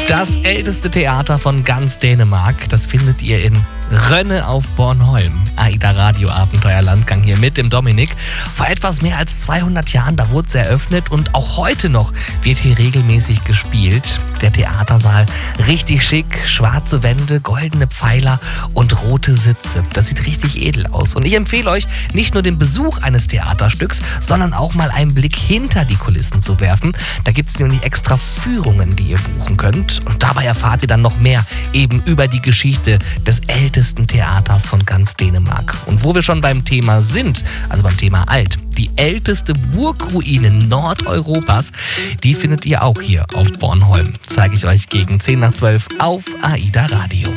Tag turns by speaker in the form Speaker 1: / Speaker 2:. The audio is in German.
Speaker 1: Das älteste Theater von ganz Dänemark, das findet ihr in Rönne auf Bornholm. AIDA Radio Abenteuerlandgang hier mit dem Dominik. Vor etwas mehr als 200 Jahren, da wurde es eröffnet und auch heute noch wird hier regelmäßig gespielt. Der Theatersaal richtig schick, schwarze Wände, goldene Pfeiler und rote Sitze. Das sieht richtig edel aus. Und ich empfehle euch, nicht nur den Besuch eines Theaterstücks, sondern auch mal einen Blick hinter die Kulissen zu werfen. Da gibt es nämlich extra Führungen, die ihr buchen könnt. Und dabei erfahrt ihr dann noch mehr eben über die Geschichte des ältesten Theaters von ganz Dänemark. Und wo wir schon beim Thema sind, also beim Thema alt, die älteste Burgruine Nordeuropas, die findet ihr auch hier auf Bornholm. Zeige ich euch gegen 10 nach 12 auf AIDA Radio.